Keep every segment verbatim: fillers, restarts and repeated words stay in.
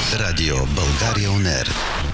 Радио България УНЕР.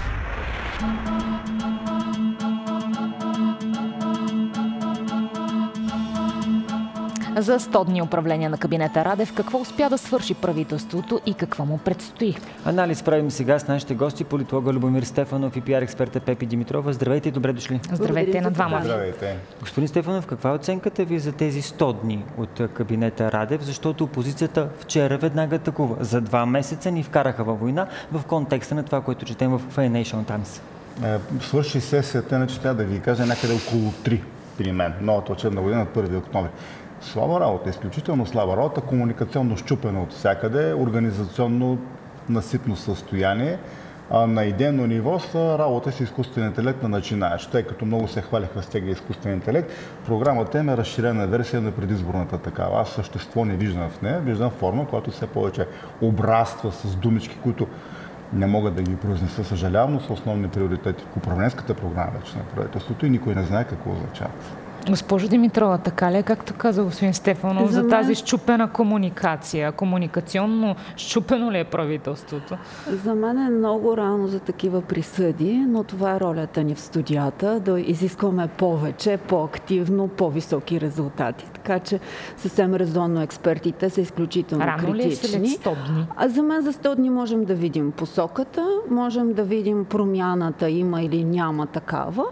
За сто дни управление на кабинета Радев, какво успя да свърши правителството и какво му предстои? Анализ правим сега с нашите гости, политолога Любомир Стефанов и пиар експерта Пепи Димитрова. Здравейте и добре дошли. Здравейте на двама. Здравейте. Господин Стефанов, каква е оценката ви за тези сто дни от кабинета Радев, защото опозицията вчера веднага атакува. За два месеца ни вкараха във война в контекста на това, което четем в Financial Times. Свърши сесията, иначе трябва да ви кажа някъде около три при мен. Новата учебна година от първи октомври. Слаба работа, изключително слаба работа, комуникационно счупена от всякъде, организационно наситно състояние. А на идейно ниво са работа с изкуствен интелект на начинаещ. Тъй като много се хвалиха с тега изкуствен интелект, програмата им е разширена версия на предизборната такава. Аз същество не виждам в нея, виждам форма, която все повече обраства с думички, които не могат да ги произнеса, съжалявам, но са основни приоритети в управленската програма вече на правителството и никой не знае какво означава. Госпожо Димитрова, така ли е, както каза господин Стефанов, за, за мен... тази счупена комуникация? Комуникационно счупено ли е правителството? За мен е много рано за такива присъди, но това е ролята ни в студията, да изискваме повече, по-активно, по-високи резултати. Така че съвсем резонно експертите са изключително Рано критични. Ли е след сто дни? А за мен за сто дни можем да видим посоката, можем да видим промяната, има или няма такава.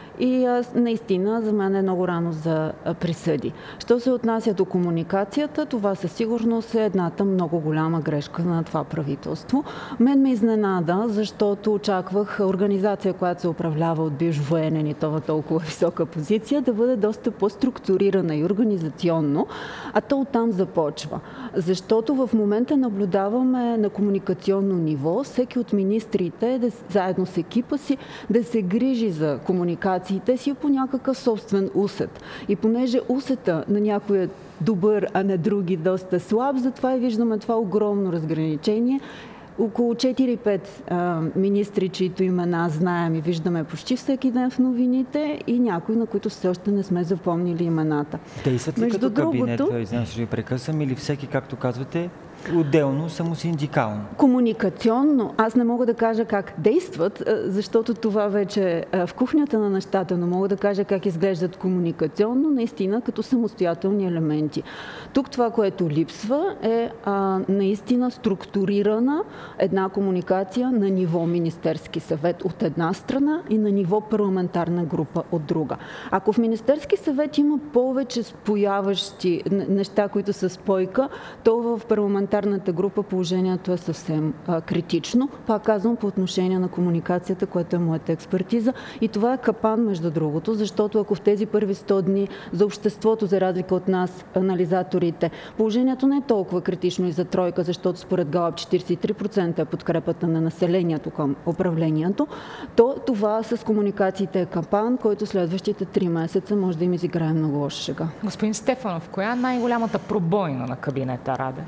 И а, наистина за мен е много рано за а, присъди. Що се отнася до комуникацията, това със сигурност е едната много голяма грешка на това правителство. Мен ме изненада, защото очаквах организация, която се управлява от бивш военен и това толкова висока позиция, да бъде доста по-структурирана и организационно, а то оттам започва. Защото в момента наблюдаваме на комуникационно ниво всеки от министрите, да, заедно с екипа си, да се грижи за комуникация си по някакъв собствен усет. И понеже усета на някой е добър, а на други доста слаб, затова и виждаме това огромно разграничение. Около четири-пет а, министри, чието имена знаем и виждаме почти всеки ден в новините и някои, на които все още не сме запомнили имената. Действат ли като кабинет, извинявам се, ще ви прекъсвам, или всеки, както казвате, отделно, самосиндикално? Комуникационно, аз не мога да кажа как действат, защото това вече е в кухнята на нещата, но мога да кажа как изглеждат комуникационно, наистина като самостоятелни елементи. Тук това, което липсва е а, наистина структурирана една комуникация на ниво Министерски съвет от една страна и на ниво парламентарна група от друга. Ако в Министерски съвет има повече спояващи неща, които са спойка, то в парламентарната група положението е съвсем а, критично. Пак казвам по отношение на комуникацията, което е моята експертиза. И това е капан, между другото, защото ако в тези първи сто дни за обществото, за разлика от нас, анализаторите, положението не е толкова критично и за тройка, защото според Галап четиридесет и три процента е подкрепата на населението към управлението, то това с комуникациите е капан, който следващите три месеца може да им изиграе много лоша шега. Господин Стефанов, коя е най-голямата пробойна на кабинета Радев?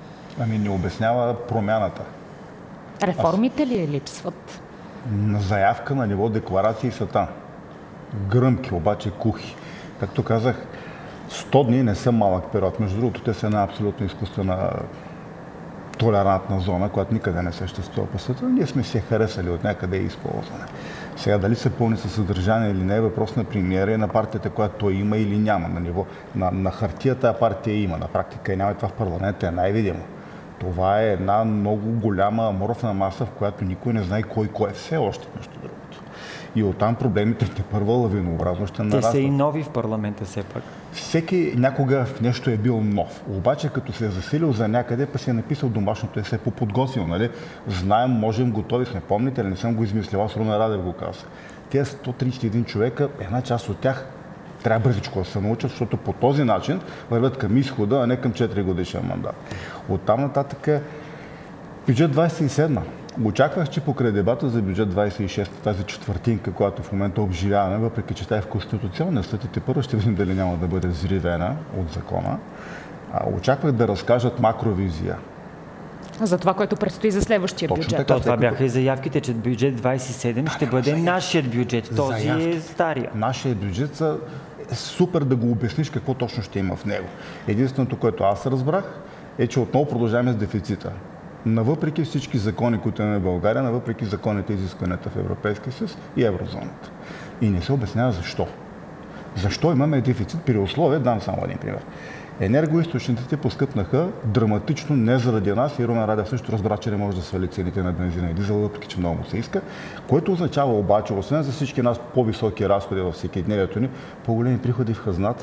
Ами не обяснява промяната. Реформите ли е липсват? На заявка на ниво декларации са там. Гръмки, обаче кухи. Както казах, сто дни не са малък период. Между другото, те са една абсолютно изкуствена толерантна зона, която никъде не съществува по света. Ние сме се харесали от някъде и използване. Сега дали се пълни със съдържание или не е въпрос на премиера и на партията, която той има или няма на ниво. На, на хартия тая партия има, на практика и няма, и това в парламента е най-видимо. Това е една много голяма аморфна маса, в която никой не знае кой кой е все още, между другото. И оттам проблемите те първа лавинообразно ще нарастват. Те са и нови в парламента все пак. Всеки някога в нещо е бил нов. Обаче като се е засилил за някъде, па си е написал домашното и се е поподготвил. Нали? Знаем, можем, готови сме. Помните ли? Не съм го измислил. Аз Румен Радев го каза. Тези сто тридесет и един човека, една част от тях трябва бързичко да се научат, защото по този начин вървят към изхода, а не към четири годишен мандат. Оттам нататък бюджет двадесет и седма. Очаквах, че покрай дебата за бюджет двадесет и шеста, тази четвъртинка, която в момента обживяваме, въпреки че тя е в Конституционния съд и тепърво ще видим дали няма да бъде взривена от закона, очаквах да разкажат макровизия. За това, което предстои за следващия Точно бюджет. така, То, това като... бяха и заявките, че бюджет двадесет и седем ще бъде нашият бюджет. Този Заявки. е стария. Нашият бюджет са е супер да го обясниш какво точно ще има в него. Единственото, което аз разбрах, е, че отново продължаваме с дефицита. навъпреки всички закони, които имаме в България, навъпреки законите и изискванията в Европейския съюз и еврозоната. И не се обяснява защо. Защо имаме дефицит при условие, дам само един пример. Енергоизточниците поскъпнаха драматично не заради нас и Румен Радев също разбра, че не може да свали цените на бензина и дизел, въпреки че много му се иска, което означава обаче, освен за всички нас по-високи разходи във всекидневието ни, по-големи приходи в хазната.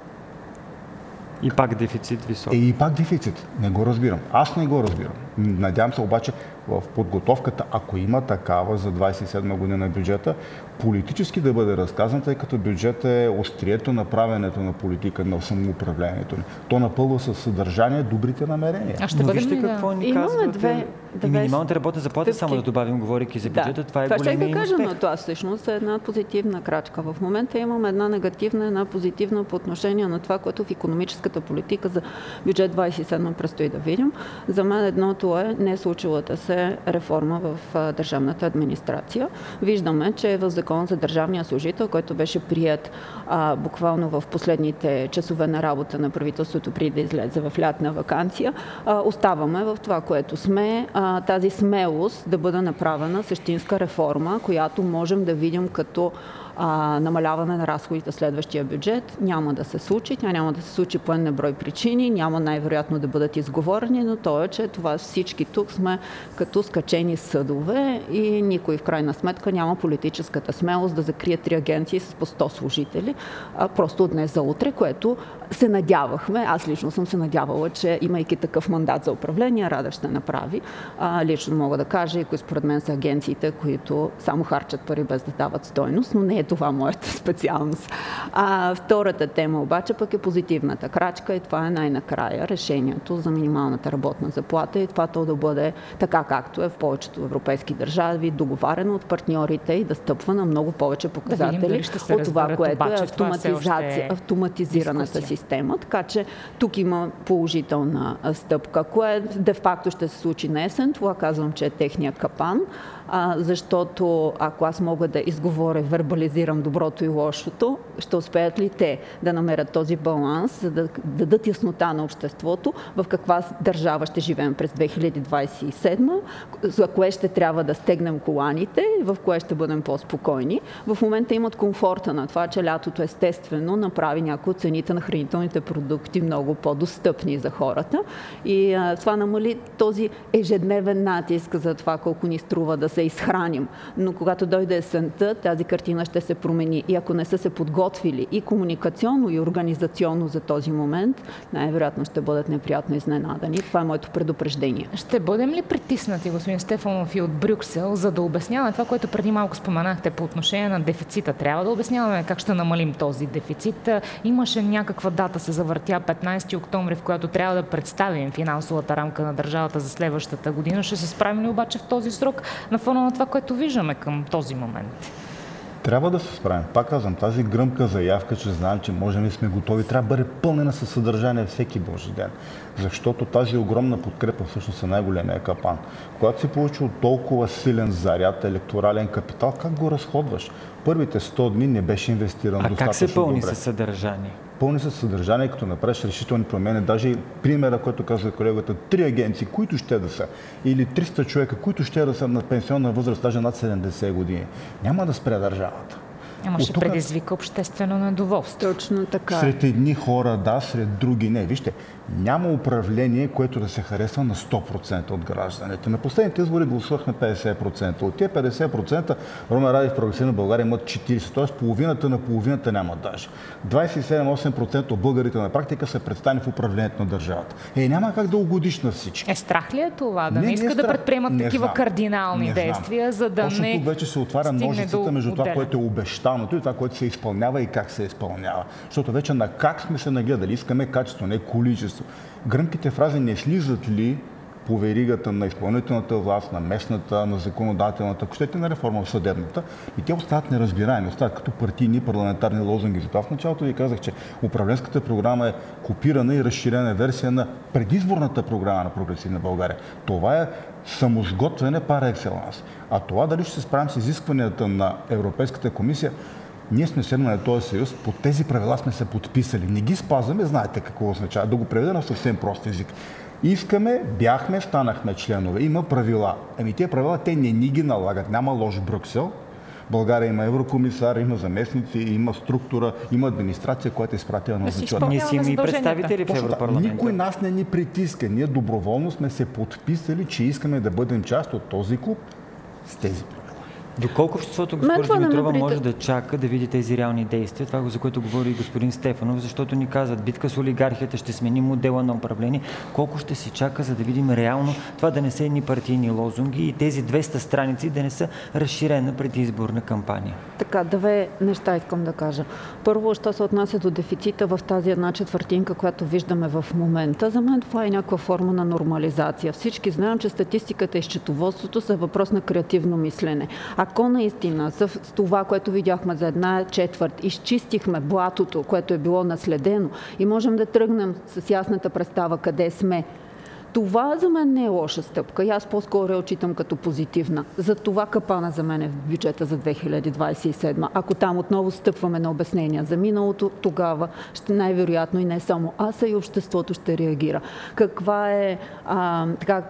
И пак дефицит висок. Е, и пак дефицит. Не го разбирам. Аз не го разбирам. Надявам се обаче в подготовката, ако има такава за двадесет и седма година бюджета, политически да бъде разказан, тъй като бюджет е острието на правенето на политика, на самоуправлението ни. То напълва със съдържание добрите намерения. А ще Но бъдем вижте ли какво да... ни Имаме казвате. две- И минималната работна заплата, стъпки. само да добавим, говорейки за бюджета, Да. това е това ще големия да кажа, успех. но това всъщност е една позитивна крачка. В момента имаме една негативна, една позитивна по отношение на това, което в икономическата политика за бюджет двадесет и седма предстои да видим. За мен едното е не случилата се реформа в а, държавната администрация. Виждаме, че в Закон за държавния служител, който беше прият а, буквално в последните часове на работа на правителството преди да излезе в лятна ваканция, а, оставаме в това, което сме, а, тази смелост да бъде направена същинска реформа, която можем да видим като а, намаляване на разходите в следващия бюджет. Няма да се случи. Тя няма да се случи по един брой причини. Няма най-вероятно да бъдат изговорени, но то е, че това всички тук сме като скачени съдове и никой в крайна сметка няма политическата смелост да закрие три агенции с по сто служители, а, просто от днес за утре, което се надявахме. Аз лично съм се надявала, че имайки такъв мандат за управление, Радев ще направи. А, лично мога да кажа, и кои според мен са агенциите, които само харчат пари без да дават стойност, но не е това моята специалност. А, втората тема обаче пък е позитивната крачка и това е най-накрая решението за минималната работна заплата и това то да бъде така, както е в повечето европейски държави, договарено от партньорите и да стъпва на много повече показатели да от това, което обаче, е автоматизация, е автоматизираната дискусия. система. Така че тук има положителна стъпка. Кое де-факто ще се случи на есен, това казвам, че е техния капан, а, защото ако аз мога да изговоря, вербализирам доброто и лошото, ще успеят ли те да намерят този баланс, за да дадат яснота на обществото в каква държава ще живеем през две хиляди двадесет и седма, за кое ще трябва да стегнем коланите, в кое ще бъдем по-спокойни. В момента имат комфорта на това, че лятото естествено направи някои от цените на хранителните продукти много по-достъпни за хората и а, това намали този ежедневен натиск за това колко ни струва да се изхраним. Но когато дойде есента, тази картина ще се промени и ако не са се подготвили и комуникационно, и организационно за този момент, най-вероятно ще бъдат неприятно изненадани. Това е моето предупреждение. Ще бъдем ли притиснати, господин Стефанов, и от Брюксел, за да обясняваме това, което преди малко споменахте по отношение на дефицита? Трябва да обясняваме как ще намалим този дефицит. Имаше някаква дата, се завъртя петнадесети октомври, в която трябва да представим финансовата рамка на държавата за следващата година. Ще се справим ли обаче в този срок на фона на това, което виждаме към този момент? Трябва да се справим. Пак казвам, тази гръмка заявка, че знаем, че можем и сме готови, трябва да бъде пълнена със съдържание всеки Божи ден. Защото тази огромна подкрепа всъщност е най-големия капан. Когато си получил толкова силен заряд, електорален капитал, как го разходваш? Първите сто дни не беше инвестиран А достатъчно как се пълни добре. със съдържание? Пълни със съдържание, като направиш решителни промени. Даже и примера, който казва колегата, три агенции, които ще да са, или триста човека, които ще да са на пенсионна възраст, даже над седемдесет години. Няма да спре държавата. Ама ще Оттук... предизвика обществено недоволство. Точно така. Сред едни хора да, сред други не. Вижте, няма управление, което да се харесва на сто процента от гражданите. На последните избори гласувахме петдесет процента. От тези петдесет процента Румен Радев в Прогресивна България имат четиридесет процента, т.е. половината на половината няма даже. двадесет и седем до осем процента от българите на практика са представени в управлението на държавата. Е, няма как да угодиш на всички. Е, страх ли е това? Да не, Не, не искат не да страх. предприемат Не такива знам. кардинални Не действия, за да Точно не тук вече се отваря стигне ножицата до между това, отделя. което е обещаното и това, което се изпълнява и как се изпълнява. Защото вече на как сме се нагледали, искаме качество, не количество. Гръмките фрази не слизат ли по веригата на изпълнителната власт, на местната, на законодателната, ако щете на реформа в съдебната, и те остават неразбираеми, остават като партийни парламентарни лозунги. Затова в началото ви казах, че управленската програма е копирана и разширена версия на предизборната програма на Прогресивна България. Това е самосготвяне пар екселанс. А това дали ще се справим с изискванията на Европейската комисия, ние сме членове на този съюз, по тези правила сме се подписали. Не ги спазваме, знаете какво означава. Да го преведа на съвсем прост език. Искаме, бяхме, станахме членове. Има правила. Ами тези правила, те не ни ги налагат. Няма лош Брюксел. България има еврокомисар, има заместници, има структура, има администрация, която е изпратила на зачет. Ние си има и представители в Европарламента. Никой нас не ни притиска. Ние доброволно сме се подписали, че искаме да бъдем част от този клуб с тези правила. Доколко обществото, госпожо Димитрова, може да чака да види тези реални действия? Това, за което говори и господин Стефанов, защото ни казват, битка с олигархията, ще смени модела на управление. Колко ще се чака, за да видим реално това да не са едни партийни лозунги и тези двеста страници да не са разширена предизборна кампания? Така, две неща искам да кажа. Първо, що се отнася до дефицита в тази една четвъртинка, която виждаме в момента, за мен това е някаква форма на нормализация. Всички знаем, че статистиката и счетоводството са въпрос на креативно мислене. Ако наистина с това, което видяхме за една четвърт, изчистихме блатото, което е било наследено и можем да тръгнем с ясната представа къде сме, това за мен не е лоша стъпка и аз по-скоро я отчитам като позитивна. За това капана за мен е в бюджета за две хиляди двадесет и седма. Ако там отново стъпваме на обяснения за миналото, тогава ще най-вероятно и не само аз, а и обществото ще реагира. Каква е а, така,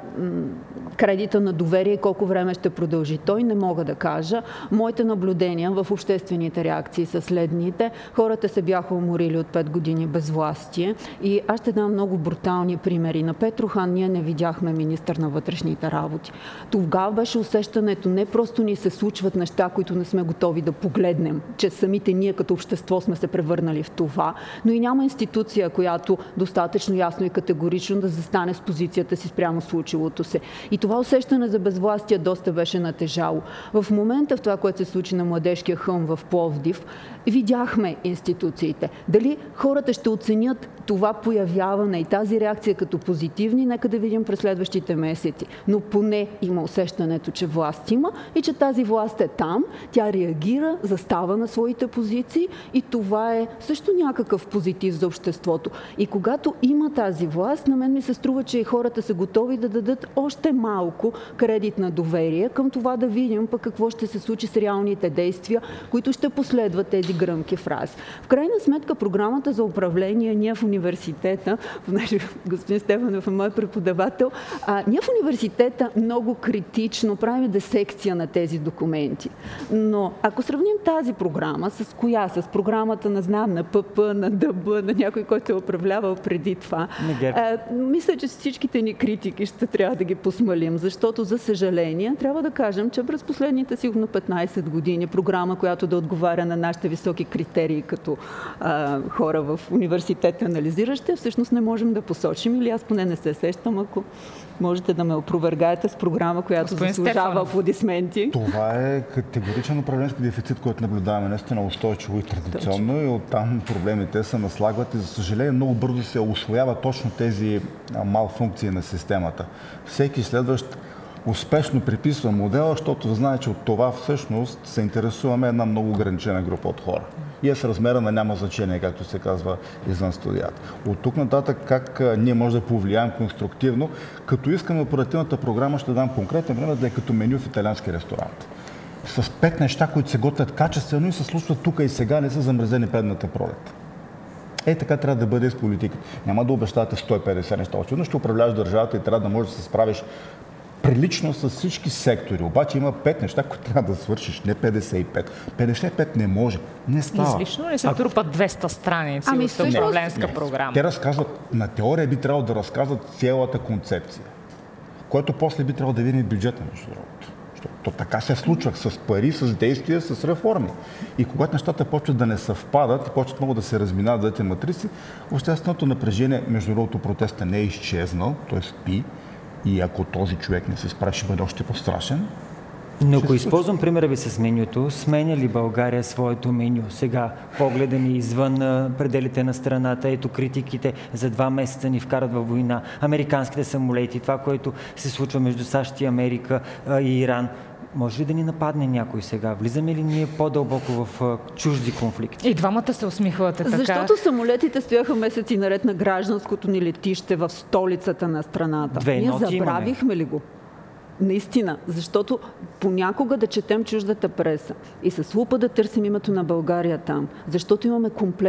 кредита на доверие и колко време ще продължи той, не мога да кажа. Моите наблюдения в обществените реакции са следните. Хората се бяха уморили от пет години безвластие и аз ще дам много брутални примери. На Петрохан ние не видяхме министър на вътрешните работи. Тогава беше усещането, не просто ни се случват неща, които не сме готови да погледнем, че самите ние като общество сме се превърнали в това, но и няма институция, която достатъчно ясно и категорично да застане с позицията си спрямо случилото се. И това усещане за безвластие доста беше натежало. В момента в това, което се случи на Младежкия хълм в Пловдив, видяхме институциите. Дали хората ще оценят това появяване и тази реакция като позитивни, нека да видим през следващите месеци. Но поне има усещането, че власт има и че тази власт е там, тя реагира, застава на своите позиции и това е също някакъв позитив за обществото. И когато има тази власт, на мен ми се струва, че хората са готови да дадат още малко кредит на доверие към това да видим пък какво ще се случи с реалните действия, които ще последват тези гръмки фрази. В крайна сметка програмата за управление ние в университета, понеже господин Стефанов е мой преподавател, а, ние в университета много критично правим десекция на тези документи. Но ако сравним тази програма с коя? С програмата на знам, на ПП, на ДБ, на някой, който е управлявал преди това. А, мисля, че всичките ни критики ще трябва да ги посмалим, защото за съжаление трябва да кажем, че през последните сигурно петнайсет години програма, която да отговаря на нашите високи критерии като а, хора в университета анализиращи, всъщност не можем да посочим или аз поне не се сещам, ако можете да ме опровергаете с програма, която Господин заслужава Стефанов. аплодисменти. Това е категоричен управленски дефицит, който наблюдаваме наистина устойчиво и традиционно. Точно. И оттам проблемите се наслагват и за съжаление много бързо се усвоява точно тези малфункции на системата. Всеки следващ успешно приписва модела, защото знае, че от това всъщност се интересуваме една много ограничена група от хора. И е с размера на няма значение, както се казва извън студията. От тук нататък как ние може да повлияем конструктивно, като искаме оперативната програма, ще дам конкретен пример, да е като меню в италиански ресторант. С пет неща, които се готвят качествено и се случват тук и сега, не са замразени предната пролет. Е, така трябва да бъде с политиката. Няма да обещавате сто и петдесет неща. Очевидно ще управляваш държавата и трябва да можеш да се справиш прилично с всички сектори. Обаче има пет неща, които трябва да свършиш, не петдесет и пет. петдесет и пет не може. Не става. Излишно ли се а... трупат двеста страници ами, от управленска не, програма? Те разказват, на теория би трябвало да разказват цялата концепция, което после би трябвало да видим бюджета, между другото. То така се случва с пари, с действия, с реформи. И когато нещата почват да не съвпадат и почват много да се разминават двете матрици, общественото напрежение, между другото, протеста не е изчезнал, т.е. спи. И ако този човек не се справи, ще бъде още по-страшен. Но ако използвам примера ви с менюто, сменя ли България своето меню? Сега погледа ни извън пределите на страната, ето критиките за два месеца ни вкарат във война, американските самолети, това, което се случва между САЩ и Америка и Иран. Може ли да ни нападне някой сега? Влизаме ли ние по-дълбоко в чужди конфликти? И двамата се усмихвате така. Защото самолетите стояха месеци наред на гражданското ни летище в столицата на страната. Две Ние ноти забравихме имаме. ли го? Наистина, защото понякога да четем чуждата преса и с лупа да търсим името на България там, защото имаме комплекс.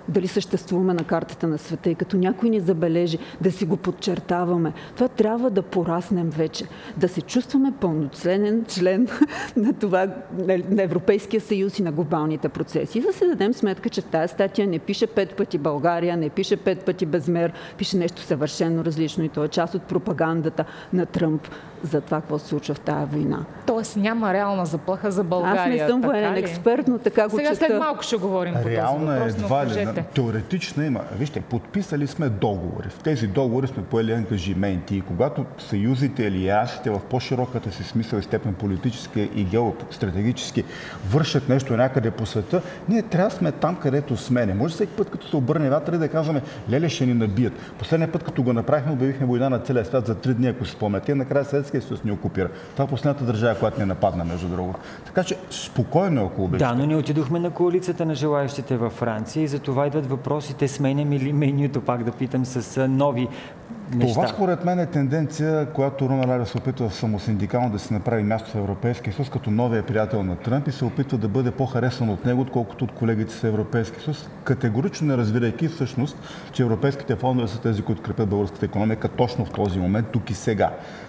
дали съществуваме на картата на света и като някой ни забележи, да си го подчертаваме. Това трябва да пораснем вече, да се чувстваме пълноценен член на това, на Европейския съюз и на глобалните процеси. И да се дадем сметка, че тази статия не пише пет пъти България, не пише пет пъти Безмер, пише нещо съвършено различно и то е част от пропагандата на Тръмп за това, какво се случва в тая война. Тоест няма реална заплаха за България. Аз не съм военен експерт, но така го чета. Сега след малко ще говорим по този Реална въпрос, е но едва ли. кажете. Теоретична има. Вижте, подписали сме договори. В тези договори сме поели ангажименти и когато съюзите, алиансите в по-широката си смисъл и степен политически и геостратегически вършат нещо някъде по света, ние трябва да сме там, където сме. Не може всеки път, като се обърне вятъра, да казваме, леле, ще ни набият. Последния път, като го направихме, обявихме война на целия свят за три дни, ако си спомняте, накрая Съветския съюз ни окупира. Това е последната държава, която не нападна, между другото. Така че спокойно, ако обичате. Да, но не отидохме на коалицията на желаящите във Франция и за това идват въпросите, сменяме ли менюто, пак да питам, с нови неща. Това според мен е тенденция, която Румен Радев се опитва самосиндикално да си направи място в Европейския съюз като новия приятел на Тръмп и се опитва да бъде по-харесан от него, отколкото от колегите с Европейския съюз, категорично не разбирайки всъщност, че европейските фондове са тези, които крепят българската икономика точно в този момент, тук и сега.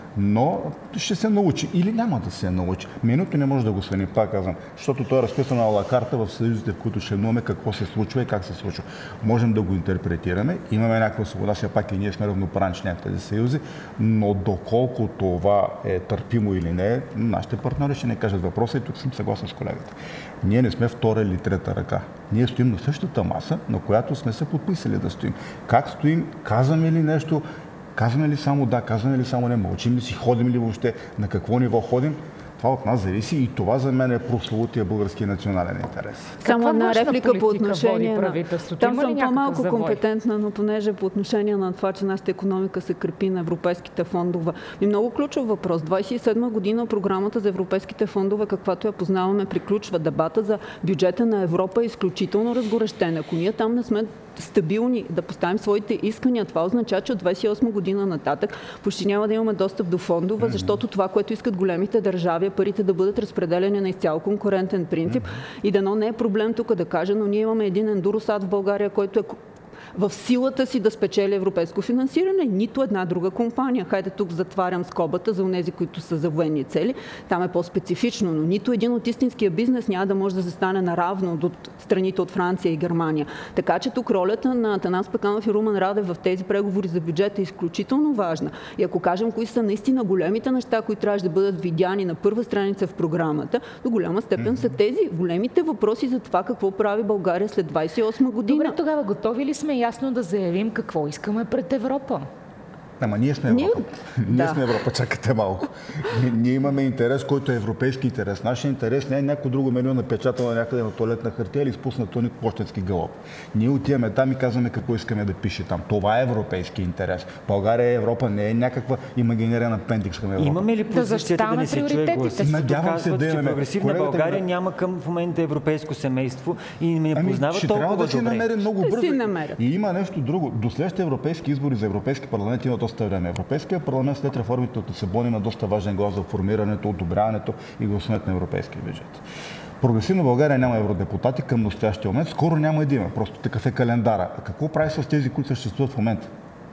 Но ще се научи или няма да се научи. Менюто не може да го свени, пак казвам, защото той е разписано ала карта в съюзите, в които членуваме, какво се случва и как се случва. Можем да го интерпретираме, имаме някаква свобода, все пак и ние сме равноправни в тези съюзи, но доколко това е търпимо или не, нашите партньори ще не кажат въпроса и тук съм съгласен с колегата. Ние не сме втора или трета ръка. Ние стоим на същата маса, на която сме се подписали да стоим. Как стоим, казваме ли нещо, казваме ли само да, казваме ли само не, мълчим ли си, ходим ли въобще, на какво ниво ходим, това от нас зависи и това за мен е прословутия български национален интерес. Само една реплика по отношение на... Там съм по-малко компетентна, но понеже по отношение на това, че нашата икономика се крепи на европейските фондове. И много ключов въпрос. двадесет и седма година програмата за европейските фондове, каквато я познаваме, приключва. Дебата за бюджета на Европа е изключително разгорещен. Ако ние там не сме стабилни, да поставим своите искания, това означава, че от двадесет и осма година нататък почти няма да имаме достъп до фондове, защото това, което искат големите държави, е парите да бъдат разпределени на изцяло конкурентен принцип. И дано не е проблем тук да кажа, но ние имаме един ендуросад в България, който е в силата си да спечели европейско финансиране. Нито една друга компания. Хайде тук затварям скобата за онези, които са за военни цели. Там е по-специфично, но нито един от истинския бизнес няма да може да застане наравно до страните от Франция и Германия. Така че тук ролята на Атанас Пеканов и Румен Радев в тези преговори за бюджета е изключително важна. И ако кажем кои са наистина големите неща, които трябваше да бъдат видяни на първа страница в програмата, до голяма степен са тези големите въпроси за това какво прави България след двадесет и осма година. Добре, тогава готови ли сме ясно да заявим какво искаме пред Европа? Ама ние сме Европа. Ние, ние да. сме Европа, чакате малко. Ние, ние имаме интерес, който е европейски интерес. Нашия интерес не е някой друго меню напечатано някъде на туалетна хартия или изпуснато ни пощенски гълъб. Ние отиваме там и казваме какво искаме да пише там. Това е европейски интерес. България е Европа, не е някаква имагинерен апендикс към Европа. Имаме ли позицията да, да не се чуе гласа? Надявам се да имаме. Че прогресивна България да... няма към в момента европейско семейство и не ами, познава толкова трябва да добре. си намерим много бързо. И има нещо друго. До следващите европейски избори за Европейски парламент има доста време. Европейския парламент след реформите от Лисабон има доста важен глас за формирането, одобряването и гласуването на европейския бюджет. Прогресивна България няма евродепутати към настоящия момент. Скоро няма да има. Просто такъв е календара. А какво прави с тези, които съществуват в момента?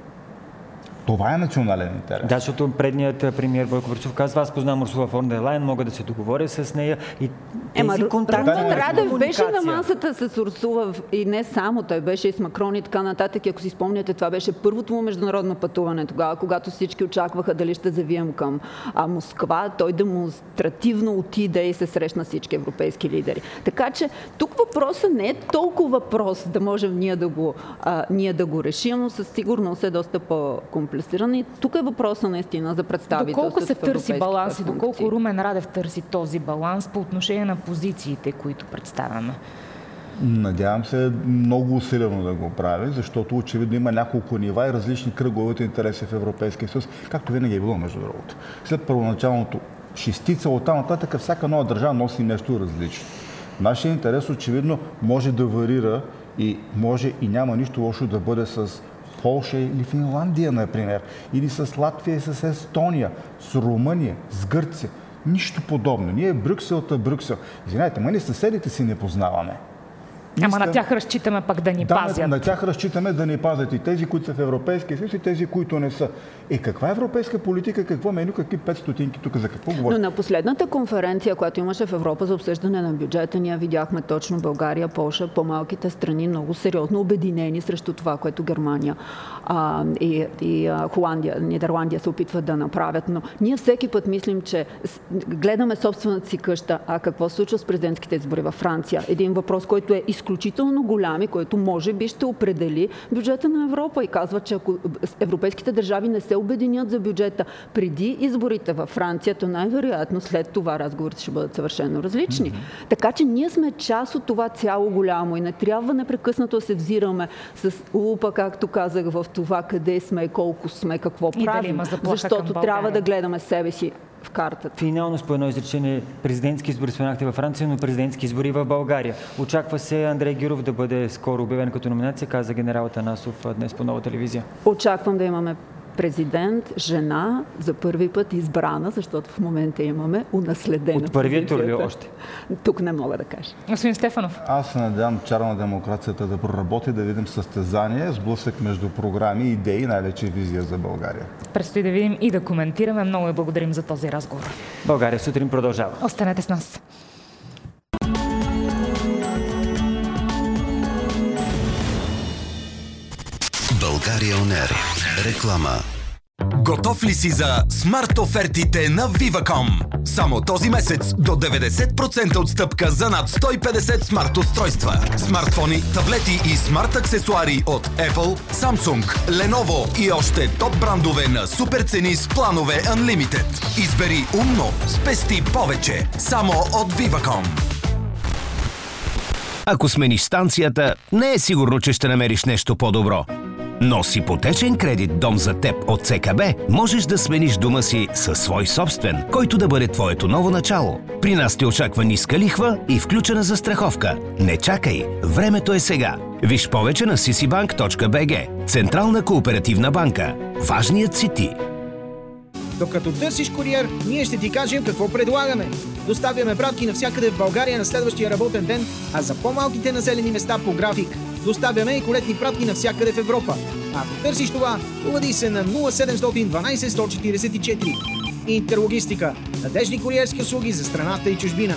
Това е национален интерес. Да, защото предният премиер Бойко Борисов казва, аз познавам Урсула фон дер Лайен, мога да се договоря с нея и тези Ема, контакти. Румен Радев беше на масата с Урсула и не само, той беше и с Макрон и така нататък. И ако си спомняте, това беше първото му международно пътуване тогава, когато всички очакваха дали ще завием към а, Москва. Той демонстративно отиде и се срещна всички европейски лидери. Така че тук въпросът не е толкова въпрос да можем ние да го, а, ние да го решим, но със сигурност е доста по-комплексен. И тук е въпроса наистина за представителството. Доколко се търси баланс и доколко Румен Радев търси този баланс по отношение на позициите, които представяме? Надявам се много усилено да го прави, защото очевидно има няколко нива и различни кръгове от интереси в Европейския съюз, както винаги е било между другото. След първоначалното шестица, оттам нататък всяка нова държава носи нещо различно. Нашия интерес очевидно може да варира и може и няма нищо лошо да бъде с Полша или Финландия, например, или с Латвия и с Естония, с Румъния, с Гърция. Нищо подобно. Ние Брюксел-та Брюксел. Извинайте, ма ние съседите си не познаваме. Ама на тях разчитаме пък да ни да, пазят. На, на тях разчитаме да ни пазят и тези, които са в Европейския съюз, и тези, които не са. Е, каква европейска политика, какво меню, какви пет стотинки тук, за какво говорим? Но на последната конференция, която имаше в Европа за обсъждане на бюджета, ние видяхме точно България, Полша, по-малките страни много сериозно обединени срещу това, което Германия а, и, и а, Холандия, Нидерландия се опитват да направят. Но ние всеки път мислим, че гледаме собствената си къща, а какво се случва с президентските избори във Франция? Един въпрос, който е изключително голям и който може би ще определи бюджета на Европа и казва, че ако европейските държави не се обединят за бюджета преди изборите във Франция, то най-вероятно след това разговорите ще бъдат съвършено различни. Mm-hmm. Така че ние сме част от това цяло голямо и не трябва непрекъснато да се взираме с лупа, както казах, в това къде сме, колко сме, какво и правим, защото трябва да гледаме себе си в картата. Финално с по едно изречение, президентски избори споменахте във Франция, но президентски избори в България. Очаква се Андрей Гюров да бъде скоро обявен като номинация, каза генерал Атанасов днес по Нова телевизия. Очаквам да имаме президент, жена, за първи път избрана, защото в момента имаме унаследена. От първият тур ли още? Тук не мога да кажа. Господин Стефанов. Аз се надявам чар на демокрацията да проработи, да видим състезание, сблъсък между програми, идеи, най-вече визия за България. Предстои да видим и да коментираме. Много ви благодарим за този разговор. България сутрин продължава. Останете с нас. България ОНЕР. Реклама. Готов ли си за смарт офертите на Viva.com? Само този месец до деветдесет процента отстъпка за над сто и петдесет смарт устройства. Смартфони, таблети и смарт аксесуари от Apple, Samsung, Lenovo и още топ брандове на супер цени с планове Unlimited. Избери умно, спести повече. Само от Viva.com. Ако смениш станцията, не е сигурно, че ще намериш нещо по-добро. Но с ипотечен кредит Дом за теб от ЦКБ можеш да смениш дома си със свой собствен, който да бъде твоето ново начало. При нас те очаква ниска лихва и включена застраховка. Не чакай, времето е сега. Виж повече на си си банк точка би джи. Централна кооперативна банка. Важният си ти. Докато търсиш куриер, ние ще ти кажем какво предлагаме. Доставяме пратки навсякъде в България на следващия работен ден, а за по-малките населени места по график. Доставяме и колетни пратки навсякъде в Европа. Ако търсиш това, обади се на нула седемстотин дванадесет сто четиридесет и четири. Интерлогистика. Надеждни куриерски услуги за страната и чужбина.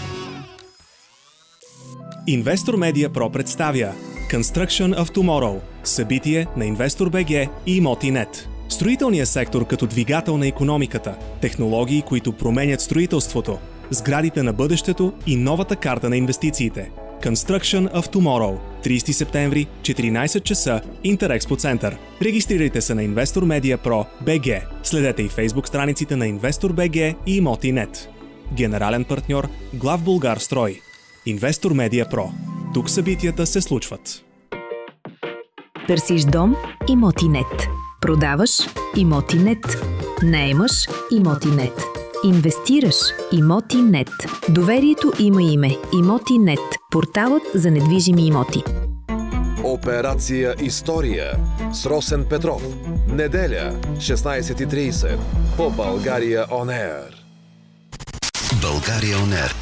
Investor Media Pro представя Construction of Tomorrow. Събитие на InvestorBG и Имоти.нет. Строителният сектор като двигател на икономиката. Технологии, които променят строителството. Сградите на бъдещето и новата карта на инвестициите. Construction of Tomorrow. тридесети септември, четиринадесет часа, Интерекспо център. Регистрирайте се на Investor Media Pro би джи. Следете и Facebook страниците на InvestorBG и Имоти.нет. Генерален партньор Главбулгарстрой. Investor Media Pro. Тук събитията се случват. Търсиш дом? Имоти.нет. Продаваш? Имоти.нет. Наемаш? Имоти.нет. Инвестираш? Имоти.нет. Доверието има име. Имоти.нет. Порталът за недвижими имоти. Операция История с Росен Петров. Неделя, шестнадесет и тридесет по България ОНЕР. България ОНЕР.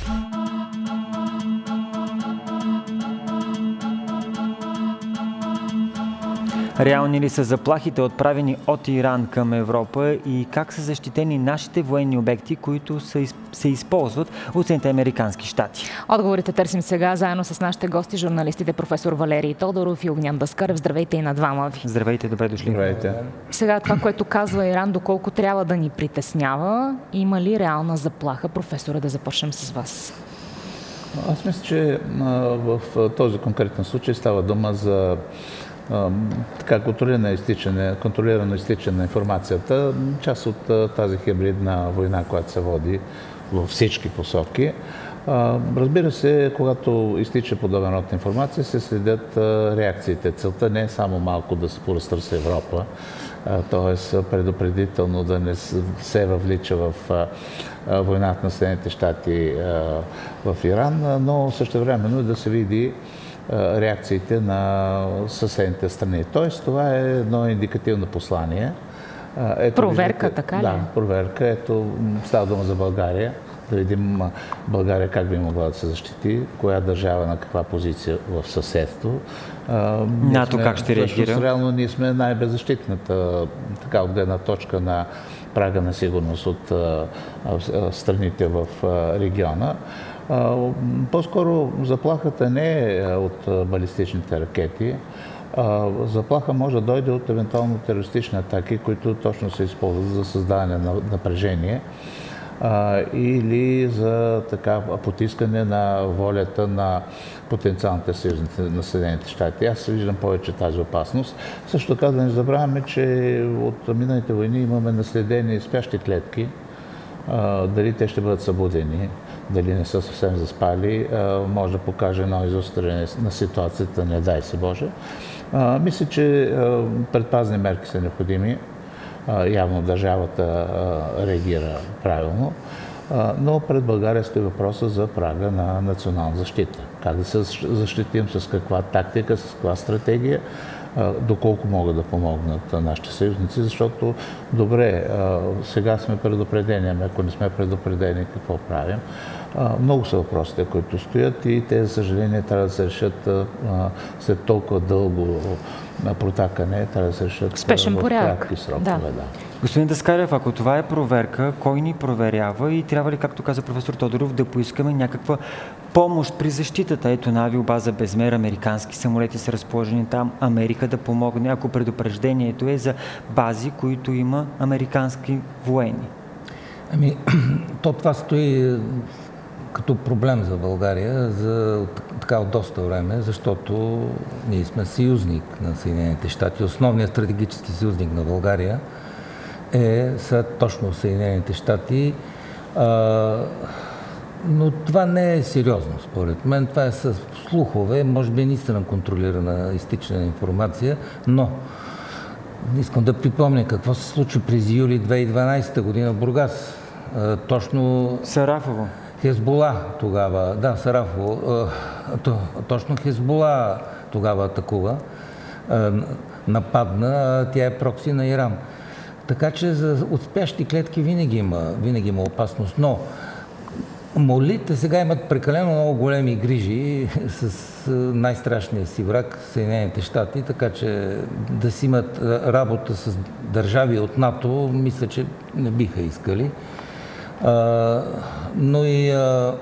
Реални ли са заплахите, отправени от Иран към Европа, и как са защитени нашите военни обекти, които се, се използват от Съединените американски щати? Отговорите търсим сега заедно с нашите гости, журналистите професор Валерий Тодоров и Огнян Даскарев. Здравейте и на двама ви. Здравейте, добре дошли. Здравейте. Сега това, което казва Иран, доколко трябва да ни притеснява, има ли реална заплаха? Професора, да започнем с вас. Аз мисля, че в този конкретен случай става дума за така контролирано изтичане, контролирано изтичане на информацията, част от тази хибридна война, която се води във всички посоки. Разбира се, когато изтича подобен род информация, се следят реакциите. Целта не е само малко да се поразтърси Европа, т.е. предупредително да не се въвлича в войната на Съединените щати в Иран, но същевременно да се види реакциите на съседните страни. Тоест, това е едно индикативно послание, Ето, проверка, виждате, така ли? Да, проверка. Ето, става дума за България. Да видим България как би могла да се защити, коя държава на каква позиция в съседство. НАТО как ще реагира? Реално ние сме най-беззащитната, така от гледна точка на прага на сигурност от а, а, страните в а, региона. А, по-скоро заплахата не е от балистичните ракети. А, заплаха може да дойде от евентуално терористични атаки, които точно се използват за създаване на напрежение а, или за така потискане на волята на потенциалните съюзници на Съединените щати. Аз виждам повече тази опасност. Също така да не забравяме, че от миналите войни имаме наследени спящи клетки. А, дали те ще бъдат събудени, дали не са съвсем заспали, а, може да покаже едно изостряне на ситуацията, не дай се Боже. А, мисля, че а, предпазни мерки са необходими. А, явно държавата а, реагира правилно. Но пред България стои въпроса за прага на национална защита. Как да се защитим, с каква тактика, с каква стратегия, доколко могат да помогнат нашите съюзници, защото добре, сега сме предупредени, ами ако не сме предупредени, какво правим? Много са въпросите, които стоят и те, за съжаление, трябва да се решат след толкова дълго протакане, трябва да се решат спешен в кратки срокове. Да. Да. Господин Даскалев, ако това е проверка, кой ни проверява и трябва ли, както каза професор Тодоров, да поискаме някаква помощ при защитата? Ето на авиобаза Безмер, американски самолети са разположени там, Америка да помогне, ако предупреждението е за бази, които има американски военни. Ами, то това стои като проблем за България за така от доста време, защото ние сме съюзник на Съединените щати. Основният стратегически съюзник на България е са точно Съединените щати. А, но това не е сериозно, според мен. Това е с слухове, може би наистина контролирана изтичана информация, но искам да припомня какво се случи през юли две хиляди и дванадесета година в Бургас. А, точно... Сарафово. Хезбола тогава, да, Сарафово, то, точно Хезбола тогава атакува, нападна, тя е прокси на Иран. Така че за отспящи клетки винаги има, винаги има опасност, но молите сега имат прекалено много големи грижи с най-страшния си враг, Съединените щати, така че да си имат работа с държави от НАТО, мисля, че не биха искали. Uh, но и uh,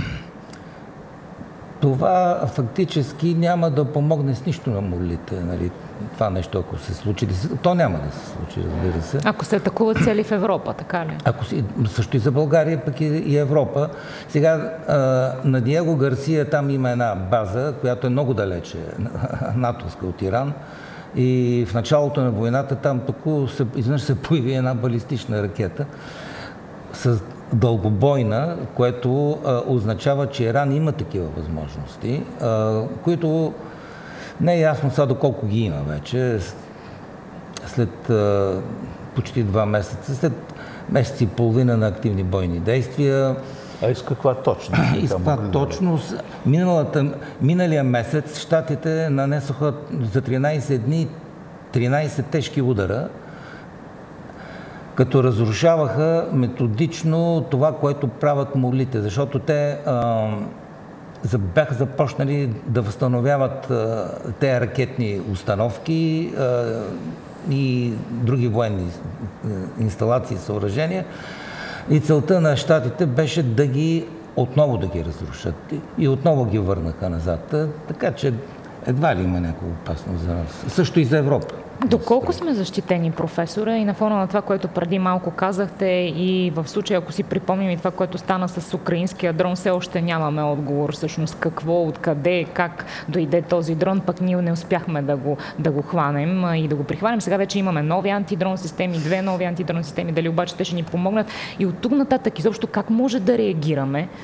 това фактически няма да помогне с нищо на молите, нали? Това нещо, ако се случи, то няма да се случи, разбира се. Ако се атакуват цели в Европа, така ли? Ако си, също и за България, пък и, и Европа. Сега uh, на Диего Гарсия там има една база, която е много далече, натовска от Иран. И в началото на войната там току се, изведнъж се появи една балистична ракета с дългобойна, което а, означава, че Иран има такива възможности, а, които не е ясно сега доколко ги има вече. След а, почти два месеца, след месец и половина на активни бойни действия. А и с каква точно? И с каква точност? Миналата, миналия месец щатите нанесоха за тринадесет дни тринадесет тежки удара, като разрушаваха методично това, което правят молите, защото те а, бяха започнали да възстановяват а, тези ракетни установки а, и други военни инсталации и съоръжения. И целта на щатите беше да ги отново да ги разрушат и отново ги върнаха назад. Така че едва ли има някаква опасност за нас. Също и за Европа. Доколко сме защитени, професора, и на фона на това, което преди малко казахте, и в случая, ако си припомним и това, което стана с украинския дрон, все още нямаме отговор всъщност какво, откъде, как дойде този дрон, пък ние не успяхме да го, да го хванем и да го прихванем. Сега вече имаме нови антидрон системи, две нови антидрон системи, дали обаче те ще ни помогнат и от тук нататък изобщо как може да реагираме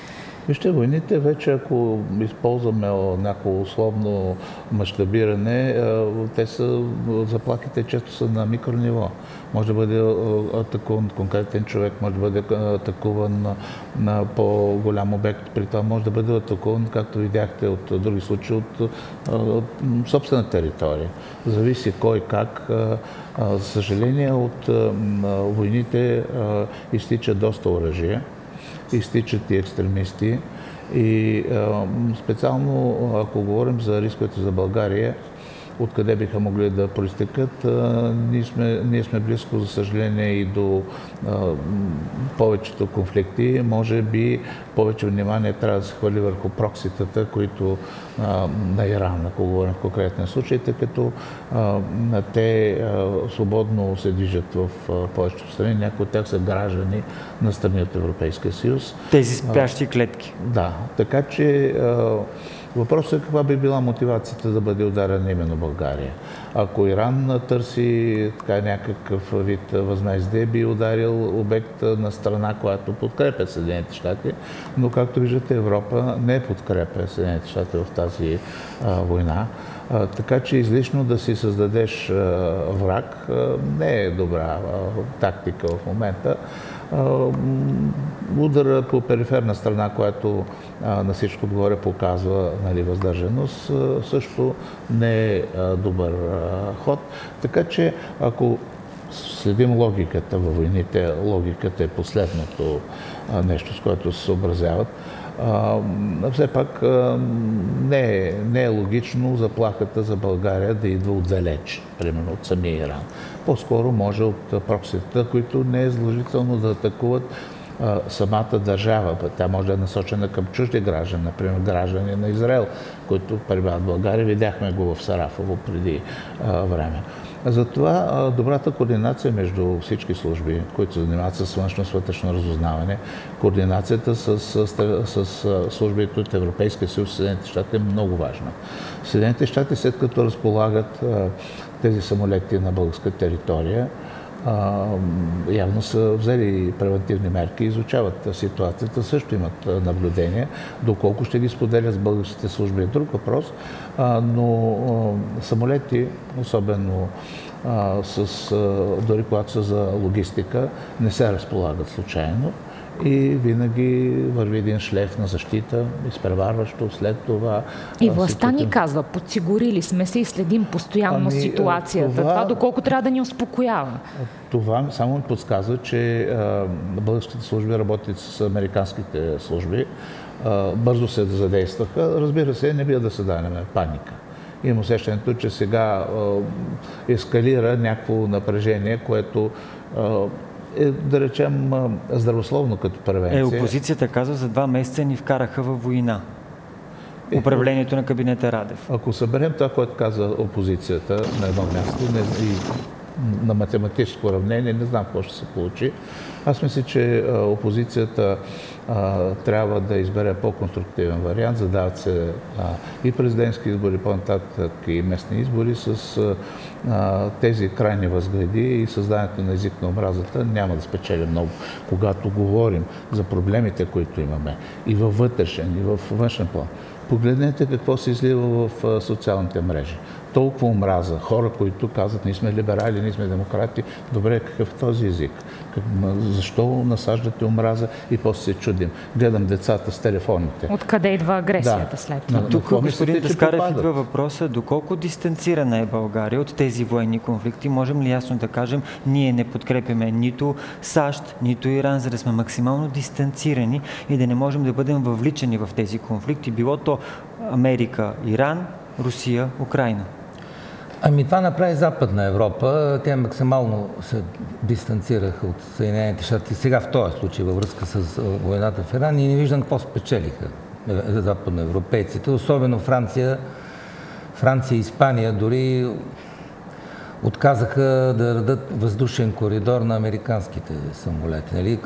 Вижте, войните вече, ако използваме някакво условно мащабиране, те са, заплахите често са на микрониво. Може да бъде атакуван конкретен човек, може да бъде атакуван на, на по-голям обект, при това може да бъде атакуван, както видяхте от други случаи, от, от собствена територия. Зависи кой как. За съжаление, от войните изтича доста оръжие, изтичат и екстремисти. И специално, ако говорим за рисковете за България, откъде биха могли да проистекат, ние сме, ние сме близко, за съжаление, и до а, повечето конфликти. Може би повече внимание трябва да се хвърли върху прокситата, които а, на Иран, ако говорим в конкретен случай, тъй като а, те а, свободно се движат в а, повечето страни. Някои от тях са граждани на страни от Европейския съюз. Тези спящи клетки. А, да, така че а, въпросът е каква би била мотивацията да бъде ударена именно България. Ако Иран търси така някакъв вид възмездие, би ударил обект на страна, която подкрепя Съединените щати, но както виждате, Европа не подкрепя Съединените щати в тази а, война. А, така че излишно да си създадеш а, враг а, не е добра а, тактика в момента. Удара по периферна страна, която а, на всичко отгоре показва, нали, въздържаност, а, също не е а, добър а, ход. Така че, ако следим логиката във войните, логиката е последното а, нещо, с което се съобразяват. А, все пак а, не, е, не е логично заплахата за България да идва отдалеч, примерно от самия Иран. По-скоро може от прокситата, които не е задължително да атакуват а, самата държава. Тя може да е насочена към чужди граждани, например граждани на Израел, които пребивават в България. Видяхме го в Сарафово преди а, време. Затова добрата координация между всички служби, които се занимават с външно и вътрешно разузнаване, координацията с, с, с, с службите от Европейския съюз и Съединените щати е много важна. Съединените щати, след като разполагат а, тези самолети на българска територия, а, явно са взели превентивни мерки и изучават ситуацията, също имат наблюдение. Доколко ще ги споделят с българските служби е друг въпрос, а, но а, самолети, особено а, с, а, дори когато са за логистика, не се разполагат случайно. И винаги върви един шлейф на защита, изпреварващо след това. И властта ни казва, подсигурили сме се и следим постоянно ами, ситуацията. Това, това доколко трябва да ни успокоява. Това само ми подсказва, че а, българските служби работят с американските служби. А, бързо се задействаха. Разбира се, не бива да се данеме паника. Имам усещането, че сега а, ескалира някакво напрежение, което а, е, да речем, здравословно като превенция. Е, опозицията казва, за два месеца ни вкараха във война. Управлението на кабинета Радев. Ако съберем това, което каза опозицията на едно място не, и на математическо уравнение, не знам какво ще се получи. Аз мисля, че а, опозицията а, трябва да избере по-конструктивен вариант. Задават се а, и президентски избори, по-нататък и местни избори с а, тези крайни възгледи и създаването на език на омразата няма да спечели много. Когато говорим за проблемите, които имаме и във вътрешен, и във външен план, погледнете какво се излива в социалните мрежи. Толкова омраза. Хора, които казват, ние сме либерали, ние сме демократи. Добре, какъв е този език? Защо насаждате омраза? И после се чудим. Гледам децата с телефоните. Откъде идва агресията да. след това? Но тук, господин Даскарев, идва въпроса, доколко дистанцирана е България от тези военни конфликти? Можем ли ясно да кажем, ние не подкрепяме нито САЩ, нито Иран, за да сме максимално дистанцирани и да не можем да бъдем въвличани в тези конфликти? Било то Америка, Иран, Русия, Украйна. Ами това направи Западна Европа. Те максимално се дистанцираха от Съединените щати. Сега в този случай във връзка с войната в Иран и не виждам какво спечелиха западноевропейците. Особено Франция, Франция и Испания дори отказаха да дадат въздушен коридор на американските самолети. Нали?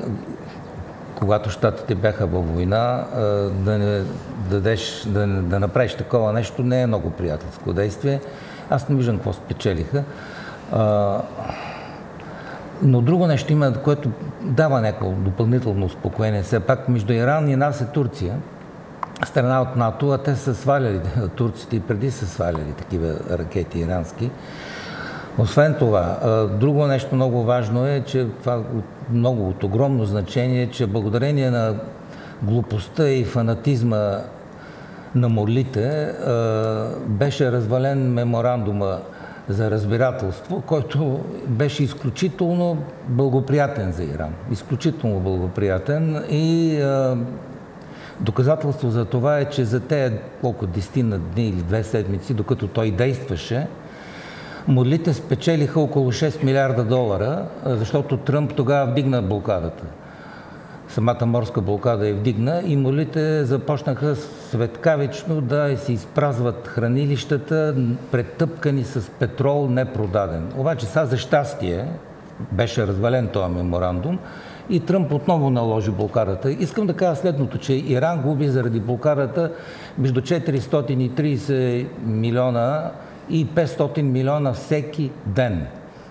Когато щатите бяха във война, да, не дадеш, да, да направиш такова нещо не е много приятелско действие. Аз не виждам какво спечелиха. Но друго нещо има, което дава някакво допълнително успокоение. Все пак между Иран и нас е Турция, страна от НАТО, а те са сваляли, турците и преди са сваляли такива ракети ирански. Освен това, друго нещо много важно е, че това много от огромно значение, че благодарение на глупостта и фанатизма на морлите беше развален меморандума за разбирателство, който беше изключително благоприятен за Иран. Изключително благоприятен и а, доказателство за това е, че за тези колко десетина дни или две седмици, докато той действаше, морлите спечелиха около шест милиарда долара, защото Тръмп тогава вдигна блокадата. Самата морска блокада я вдигна и морлите започнаха светкавично да се изпразват хранилищата, претъпкани с петрол непродаден. Обаче сега за щастие беше развален този меморандум и Тръмп отново наложи блокадата. Искам да кажа следното, че Иран губи заради блокадата между четиристотин и трийсет милиона и петстотин милиона всеки ден.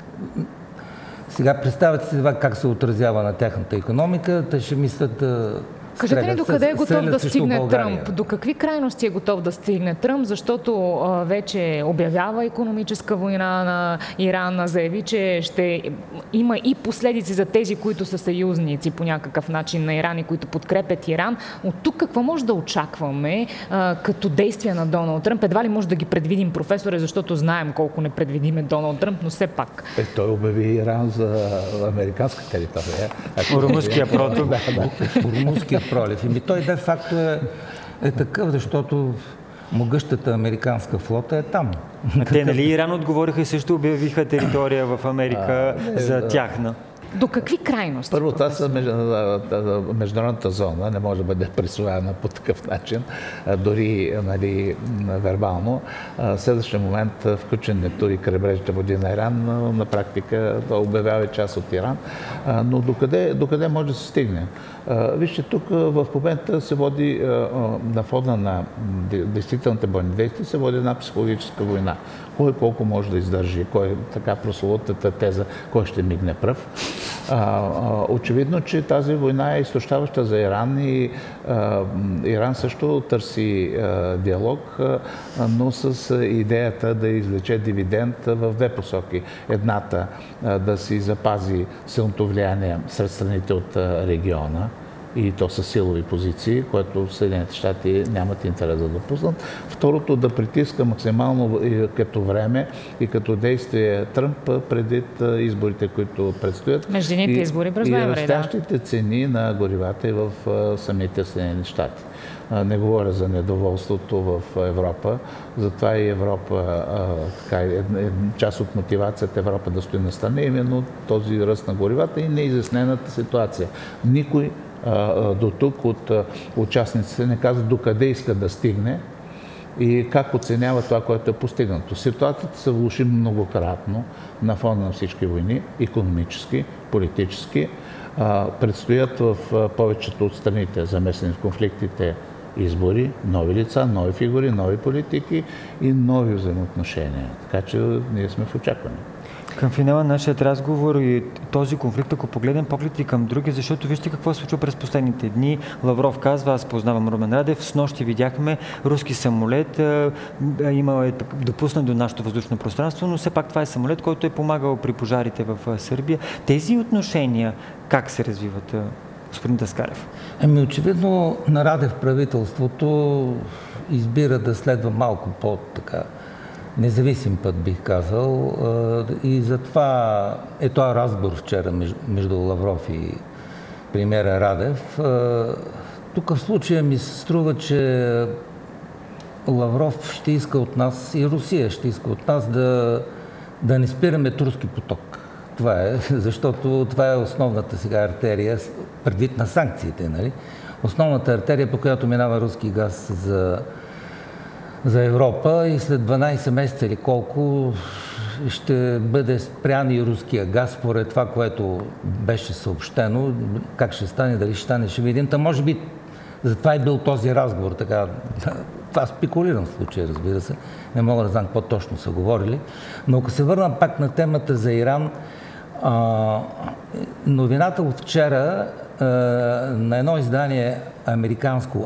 Сега представете си това как се отразява на тяхната икономика, те ще мислят да Кажете ни докъде е готов да стигне България. Тръмп? До какви крайности е готов да стигне Тръмп? Защото а, вече обявява икономическа война на Иран, заяви, че ще има и последици за тези, които са съюзници по някакъв начин на Иран и които подкрепят Иран. От тук какво може да очакваме а, като действия на Доналд Тръмп? Едва ли може да ги предвидим, професоре, защото знаем колко непредвидим е Доналд Тръмп, но все пак. Е, той обяви Иран за американска територия. Румънския проток. Румънския пролив. Ими той де факто е, е такъв, защото могъщата американска флота е там. Те, нали, Иран отговориха и също обявиха територия в Америка а, не, за тяхна. До какви крайности? Първо, това са международната зона, не може да бъде присвоена по такъв начин, дори, нали, вербално. Следващия момент включен дори крайбрежните води на Иран, на практика обявява част от Иран. Но докъде, докъде може да се стигне? Вижте, тук в момента се води, на фона на действителните бойни действия, се води една психологическа война. Кой колко може да издържи, кой така прословутата теза, кой ще мигне пръв. А, а, очевидно, че тази война е изтощаваща за Иран и а, Иран също търси а, диалог, а, но с идеята да извлече дивиденд в две посоки. Едната а, да си запази силното влияние сред страните от а, региона, и то са силови позиции, което Съединените щати нямат интерес да допуснат. Второто, да притиска максимално като време и като действие Тръмп предвид изборите, които предстоят. Междинните избори през ноември, да. И растящите цени на горивата и в самите Съединени щати. Не говоря за недоволството в Европа, затова и Европа, така, е, част от мотивацията Европа да стои на страна, именно този ръст на горивата и неизяснената ситуация. Никой до тук от участниците не казва докъде иска да стигне и как оценява това, което е постигнато. Ситуацията се влоши многократно на фона на всички войни, икономически, политически. Предстоят в повечето от страните, замесени в конфликтите, избори, нови лица, нови фигури, нови политики и нови взаимоотношения. Така че ние сме в очакване. Към финала на нашия разговор и този конфликт, ако погледнем поглед и към други, защото вижте какво се случва през последните дни. Лавров казва, аз познавам Румен Радев, с нощи видяхме руски самолет, има е допуснат до нашето въздушно пространство, но все пак това е самолет, който е помагал при пожарите в Сърбия. Тези отношения как се развиват, господин Даскарев? Ами очевидно на Радев правителството избира да следва малко по-така независим път, бих казал. И затова е този разговор вчера между Лавров и премиера Радев. Тук в случая ми се струва, че Лавров ще иска от нас и Русия ще иска от нас да, да не спираме турски поток. Това е, защото това е основната сега артерия, предвид на санкциите, нали? Основната артерия, по която минава руски газ за за Европа и след дванайсет месеца или колко ще бъде спрян и руския газ, според това, което беше съобщено. Как ще стане, дали ще стане, ще видим. Та може би затова е бил този разговор. Така, това спекулирам в случая, разбира се. Не мога да знам какво точно са говорили. Но ако се върна пак на темата за Иран, А, новината от вчера а, на едно издание американско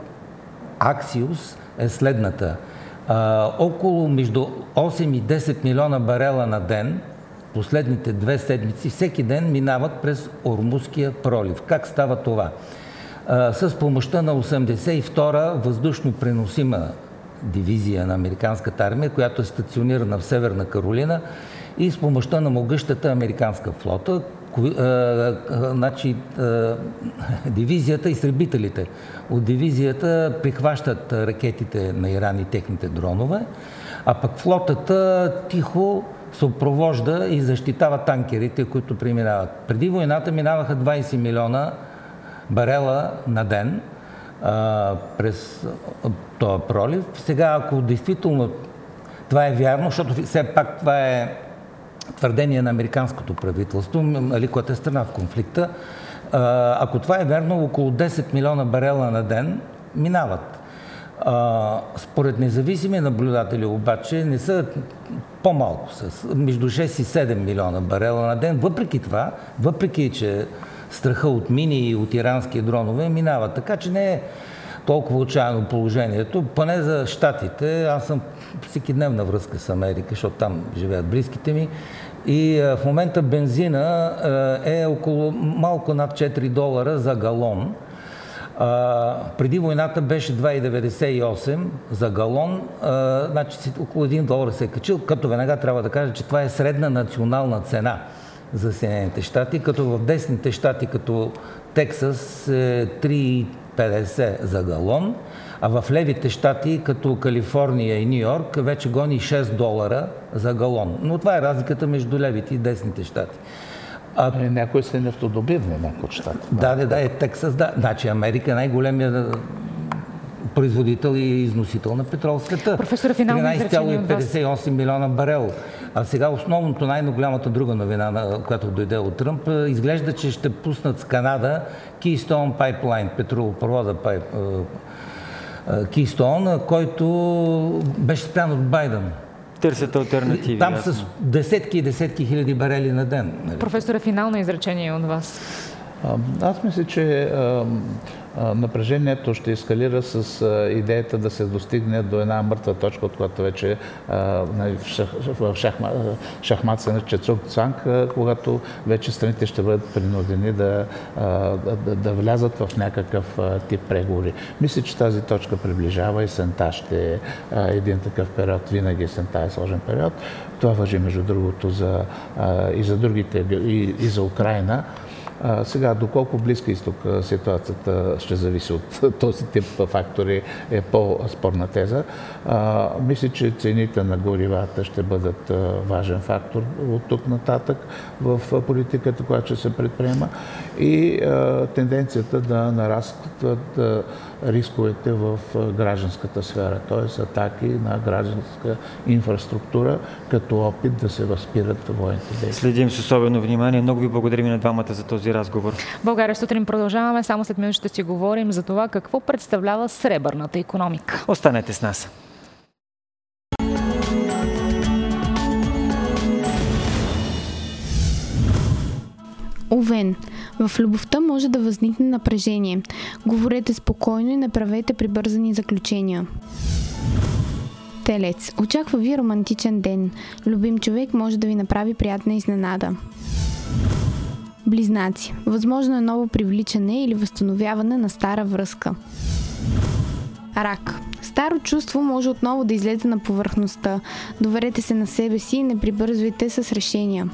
Axios е следната. А, около между осем и десет милиона барела на ден, последните две седмици, всеки ден минават през Ормузския пролив. Как става това? А, с помощта на осемдесет и втора въздушно преносима дивизия на американската армия, която е стационирана в Северна Каролина, и с помощта на могъщата американска флота, кои, а, а, значи, а, дивизията, изтребителите от дивизията прихващат ракетите на Иран и техните дронове, а пък флотата тихо съпровожда и защитава танкерите, които преминават. Преди войната минаваха двайсет милиона барела на ден а, през този пролив. Сега, ако действително това е вярно, защото все пак това е твърдение на американското правителство, нали, което е страна в конфликта, а, ако това е вярно, около десет милиона барела на ден минават. А, според независими наблюдатели обаче не са по-малко, с между шест и седем милиона барела на ден. Въпреки това, въпреки че страха от мини и от ирански дронове минават. Така че не е толкова отчаяно положението. Поне за щатите, аз съм всекидневна връзка с Америка, защото там живеят близките ми. И а, в момента бензина а, е около малко над четири долара за галон. А, преди войната беше два деветдесет и осем за галон, а, значи около един долар се е качил, като веднага трябва да кажа, че това е средна национална цена за Съединените щати, като в десните щати, като Тексас, е три петдесет за галон, а в левите щати, като Калифорния и Ню Йорк, вече гони шест долара за галон. Но това е разликата между левите и десните щати. А... Някои са нефтодобивни, някои от щати. Да, да, да, е Тексас, да. Значи Америка е най-големия производител и износител на петрол в света. Професор, финално тринайсет цяло петдесет и осем милиона барел. А сега основното, най-голямата друга новина, която дойде от Тръмп, изглежда, че ще пуснат с Канада Keystone Pipeline, петролопровода Keystone, който беше спрян от Байден. Търсят алтернативи. Там с десетки и десетки хиляди барели на ден. Професора, финално изречение от вас. Аз мисля, че а, а, напрежението ще ескалира с а, идеята да се достигне до една мъртва точка, от която вече а, в, шах, в шахма, шахмат се нарича цук-цанг, когато вече страните ще бъдат принудени да, а, да, да влязат в някакъв а, тип преговори. Мисля, че тази точка приближава и сента ще е един такъв период. Винаги сента е сложен период. Това важи, между другото, за, а, и за другите, и, и за Украйна. А, сега, доколко Близки изток ситуацията ще зависи от този тип фактори, е по-спорна теза. А, мисля, че цените на горивата ще бъдат а, важен фактор от тук нататък в политиката, която ще се предприема, и а, тенденцията да нарастват а, рисковете в гражданската сфера, т.е. атаки на гражданска инфраструктура, като опит да се възпират военните действия. Следим с особено внимание. Много ви благодарим на двамата за този разговор. България сутрин продължаваме. Само след минути ще си говорим за това какво представлява сребърната икономика. Останете с нас. Овен. В любовта може да възникне напрежение. Говорете спокойно и не правете прибързани заключения. Телец. Очаква ви романтичен ден. Любим човек може да ви направи приятна изненада. Близнаци. Възможно е ново привличане или възстановяване на стара връзка. Рак. Старо чувство може отново да излезе на повърхността. Доверете се на себе си и не прибързвайте с решения.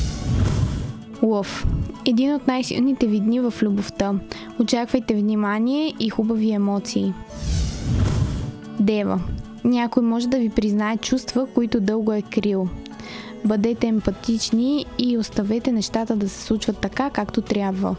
Лъв. Един от най-силните ви дни в любовта. Очаквайте внимание и хубави емоции. Дева. Някой може да ви признае чувства, които дълго е крил. Бъдете емпатични и оставете нещата да се случват така, както трябва.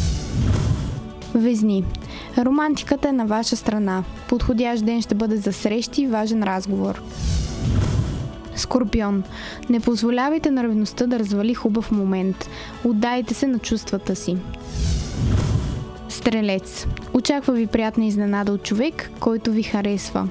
Везни. Романтиката е на ваша страна. Подходящ ден ще бъде за срещи и важен разговор. Скорпион. Не позволявайте на ревността да развали хубав момент. Отдайте се на чувствата си. Стрелец. Очаква ви приятна изненада от човек, който ви харесва.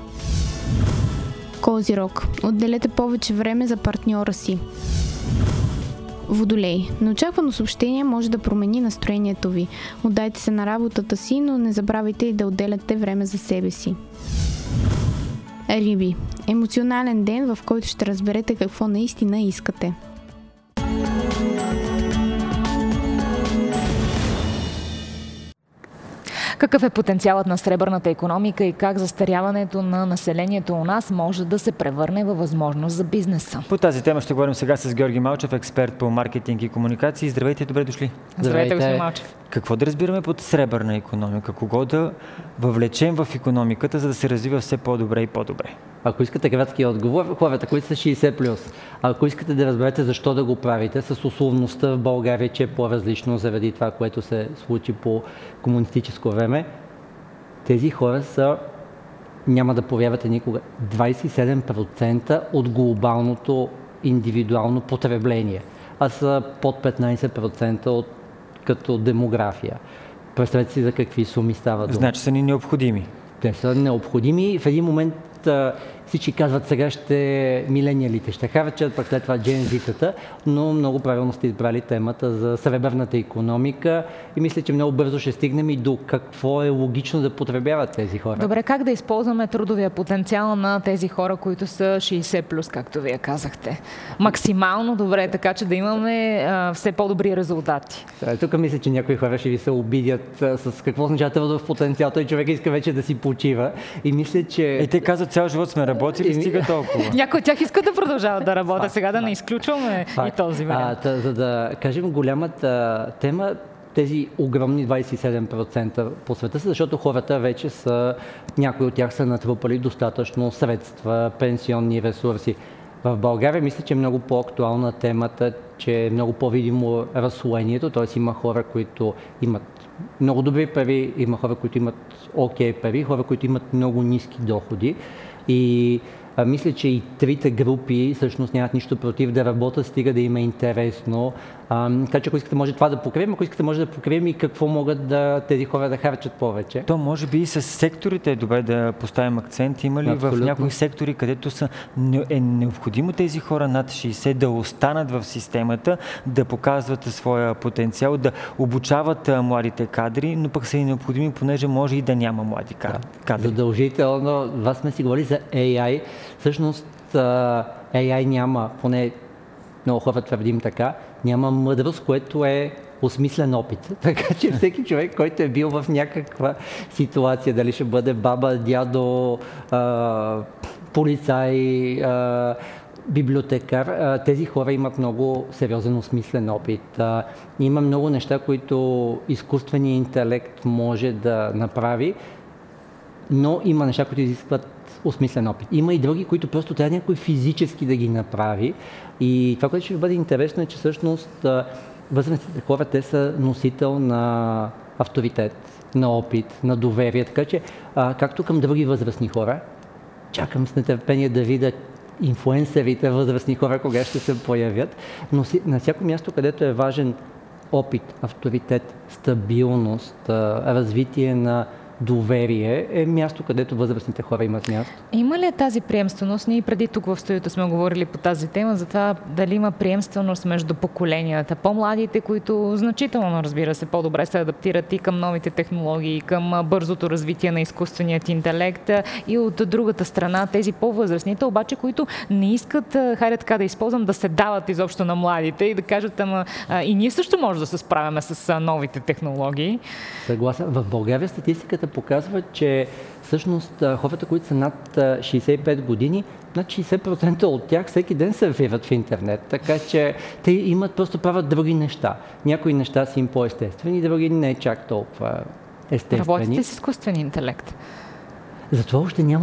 Козирог. Отделете повече време за партньора си. Водолей. Неочаквано съобщение може да промени настроението ви. Отдайте се на работата си, но не забравяйте и да отделяте време за себе си. Риби. Емоционален ден, в който ще разберете какво наистина искате. Какъв е потенциалът на сребърната икономика и как застаряването на населението у нас може да се превърне във възможност за бизнеса? По тази тема ще говорим сега с Георги Малчев, експерт по маркетинг и комуникации. Здравейте, добре дошли. Здравейте, господин Малчев. Какво да разбираме под сребърна икономика? Кого да въвлечем в икономиката, за да се развива все по-добре и по-добре? Ако искате кратки отговор, хората, които са шейсет плюс. Ако искате да разберете защо да го правите, с условността в България, че е по-различно заради това, което се случи по комунистическо време, тези хора са, няма да повярвате никога, двадесет и седем процента от глобалното индивидуално потребление, а са под петнадесет процента от като демография. Представете си за какви суми става дума. Значи са ни необходими. Те са необходими. В един момент всички казват, сега ще милениалите ще харчат, пък след това джензитата, но много правилно сте избрали темата за сребърната икономика и мисля, че много бързо ще стигнем и до какво е логично да потребяват тези хора. Добре, как да използваме трудовия потенциал на тези хора, които са шейсет плюс, както вие казахте? Максимално добре, така че да имаме а, все по-добри резултати. Тук мисля, че някои хора ще ви се обидят а, с какво означава трудов потенциал. Той човек иска вече да си почива и мисля, че... Е, те казват, цял живот сме работили, стига толкова. Някои от тях искат да продължават да работят. Сега да не изключваме и този вариант. А, за да кажем голямата тема, тези огромни двадесет и седем процента по света са, защото хората вече са, някои от тях са натрупали достатъчно средства, пенсионни ресурси. В България мисля, че е много по-актуална темата, че е много по-видимо разслоението, т.е. има хора, които имат много добри пари, има хора, които имат окей пари, хора, които имат много ниски доходи. И а, мисля, че и трите групи всъщност нямат нищо против да работят, стига да им е интересно. А, така че ако искате, може това да покрием, ако искате, може да покрием и какво могат да, тези хора да харчат повече. То може би и с секторите е добре да поставим акцент. Има ли Абсолютно. В някои сектори, където са, е необходимо тези хора над шейсет да останат в системата, да показват своя потенциал, да обучават младите кадри, но пък са и необходими, понеже може и да няма млади кадри. Да, задължително. Вас сме си говорили за Ей Ай. Всъщност Ей Ай няма, поне много хора твърдим така, няма мъдрост, което е осмислен опит. Така че всеки човек, който е бил в някаква ситуация, дали ще бъде баба, дядо, а, полицай, а, библиотекар, а, тези хора имат много сериозен осмислен опит. А, има много неща, които изкуственият интелект може да направи, но има неща, които изискват осмислен опит. Има и други, които просто трябва някой физически да ги направи. И това, което ще бъде интересно е, че всъщност възрастните хора, те са носител на авторитет, на опит, на доверие. Така че, а, както към други възрастни хора, чакам с нетърпение да видя инфлуенсерите възрастни хора, кога ще се появят, но на всяко място, където е важен опит, авторитет, стабилност, развитие на доверие, е място, където възрастните хора имат място. Има ли тази приемственост? Ние преди тук в студиото сме говорили по тази тема, за това дали има приемственост между поколенията. По-младите, които значително, разбира се, по-добре се адаптират и към новите технологии, към бързото развитие на изкуственият интелект, и от другата страна тези по-възрастните, обаче, които не искат, хайде така да използвам, да се дават изобщо на младите и да кажат, ама и ние също може да се справяме с новите технологии. Съгласен. В България статистиката показва, че всъщност хората, които са над шейсет и пет години, над шейсет процента от тях всеки ден серфират в интернет, така че те имат, просто правят други неща. Някои неща са им по-естествени, други не чак толкова естествени. Работите с изкуствен интелект? Затова още няма